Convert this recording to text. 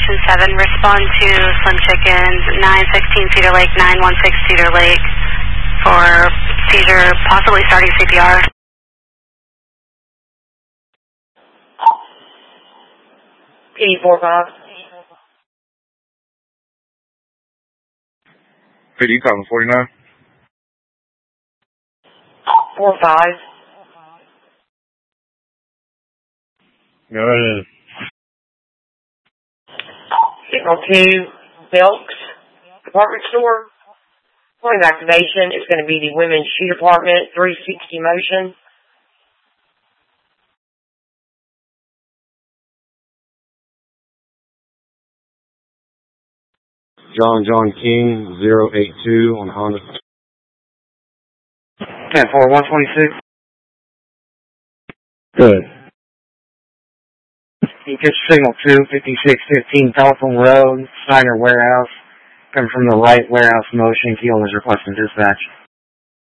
Station 7, respond to Slim Chickens, 916 Cedar Lake, 916 Cedar Lake, for seizure, possibly starting CPR. 84-5. PD calling 49. 4-5. Go ahead. Signal 2, Belks Department Store. Point of activation is going to be the Women's Shoe Department, 360 motion. John King, 082 on Honda. 10-4, 126. Good. You get signal 2, 5615 Telephone Road, Snyder Warehouse. Coming from the right warehouse motion, Keelan is requesting dispatch.